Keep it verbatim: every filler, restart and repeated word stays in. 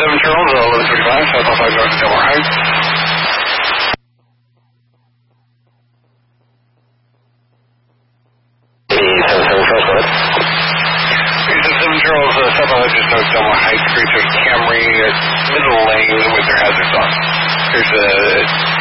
seven Charles, eleven thirty-five, South oh five North Delmar Heights. seven seven Charles, seven Charles, uh, South oh just North Delmar Heights, Greater Camry, uh, middle lane with their hazards on. There's a